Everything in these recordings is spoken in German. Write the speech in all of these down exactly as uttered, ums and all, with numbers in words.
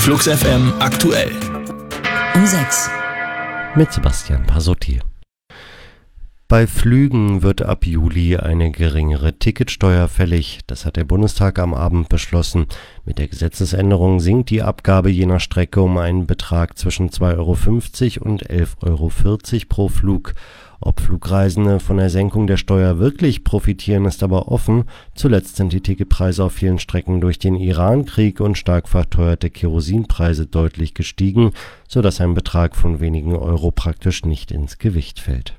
Flux F M aktuell. Um sechs. Mit Sebastian Pasotti. Bei Flügen wird ab Juli eine geringere Ticketsteuer fällig. Das hat der Bundestag am Abend beschlossen. Mit der Gesetzesänderung sinkt die Abgabe je nach Strecke um einen Betrag zwischen zwei Euro fünfzig und elf Euro vierzig pro Flug. Ob Flugreisende von der Senkung der Steuer wirklich profitieren, ist aber offen. Zuletzt sind die Ticketpreise auf vielen Strecken durch den Iran-Krieg und stark verteuerte Kerosinpreise deutlich gestiegen, sodass ein Betrag von wenigen Euro praktisch nicht ins Gewicht fällt.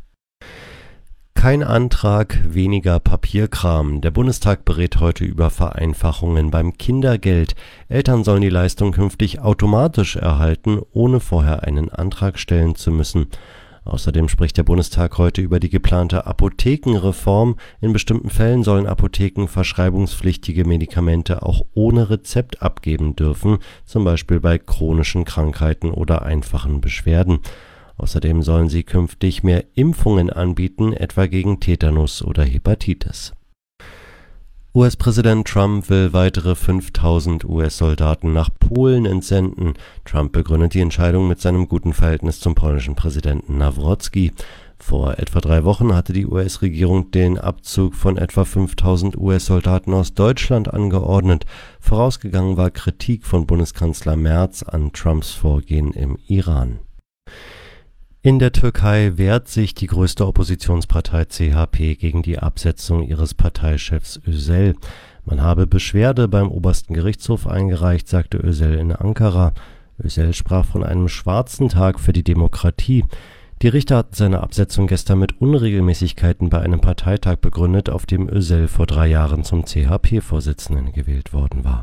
Kein Antrag, weniger Papierkram. Der Bundestag berät heute über Vereinfachungen beim Kindergeld. Eltern sollen die Leistung künftig automatisch erhalten, ohne vorher einen Antrag stellen zu müssen. Außerdem spricht der Bundestag heute über die geplante Apothekenreform. In bestimmten Fällen sollen Apotheken verschreibungspflichtige Medikamente auch ohne Rezept abgeben dürfen, zum Beispiel bei chronischen Krankheiten oder einfachen Beschwerden. Außerdem sollen sie künftig mehr Impfungen anbieten, etwa gegen Tetanus oder Hepatitis. U S-Präsident Trump will weitere fünftausend U S-Soldaten nach Polen entsenden. Trump begründet die Entscheidung mit seinem guten Verhältnis zum polnischen Präsidenten Nawrocki. Vor etwa drei Wochen hatte die U S-Regierung den Abzug von etwa fünftausend U S-Soldaten aus Deutschland angeordnet. Vorausgegangen war Kritik von Bundeskanzler Merz an Trumps Vorgehen im Iran. In der Türkei wehrt sich die größte Oppositionspartei C H P gegen die Absetzung ihres Parteichefs Özel. Man habe Beschwerde beim obersten Gerichtshof eingereicht, sagte Özel in Ankara. Özel sprach von einem schwarzen Tag für die Demokratie. Die Richter hatten seine Absetzung gestern mit Unregelmäßigkeiten bei einem Parteitag begründet, auf dem Özel vor drei Jahren zum C H P-Vorsitzenden gewählt worden war.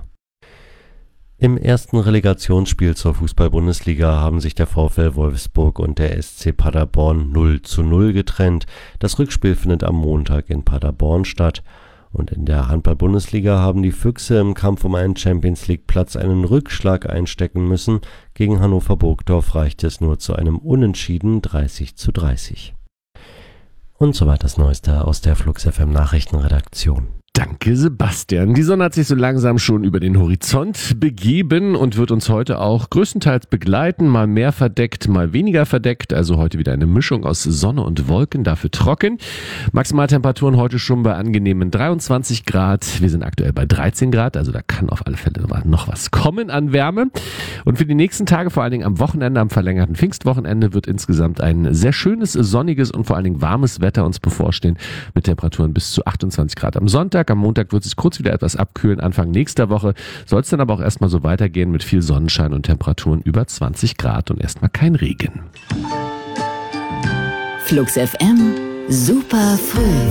Im ersten Relegationsspiel zur Fußball-Bundesliga haben sich der VfL Wolfsburg und der S C Paderborn null zu null getrennt. Das Rückspiel findet am Montag in Paderborn statt. Und in der Handball-Bundesliga haben die Füchse im Kampf um einen Champions-League-Platz einen Rückschlag einstecken müssen. Gegen Hannover Burgdorf reichte es nur zu einem Unentschieden dreißig zu dreißig. Und soweit das Neueste aus der Flux F M Nachrichtenredaktion. Danke, Sebastian. Die Sonne hat sich so langsam schon über den Horizont begeben und wird uns heute auch größtenteils begleiten, mal mehr verdeckt, mal weniger verdeckt. Also heute wieder eine Mischung aus Sonne und Wolken, dafür trocken. Maximaltemperaturen heute schon bei angenehmen dreiundzwanzig Grad. Wir sind aktuell bei dreizehn Grad, also da kann auf alle Fälle noch was kommen an Wärme. Und für die nächsten Tage, vor allen Dingen am Wochenende, am verlängerten Pfingstwochenende, wird insgesamt ein sehr schönes, sonniges und vor allen Dingen warmes Wetter uns bevorstehen mit Temperaturen bis zu achtundzwanzig Grad am Sonntag. Am Montag wird es kurz wieder etwas abkühlen. Anfang nächster Woche soll es dann aber auch erstmal so weitergehen mit viel Sonnenschein und Temperaturen über zwanzig Grad und erstmal kein Regen. Flux F M, super früh.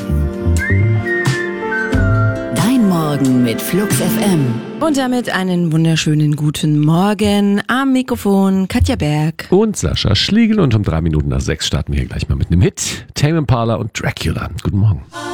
Dein Morgen mit Flux F M. Und damit einen wunderschönen guten Morgen. Am Mikrofon Katja Berg. Und Sascha Schlegel. Und um drei Minuten nach sechs starten wir hier gleich mal mit einem Hit. Tame Impala und Dracula. Guten Morgen.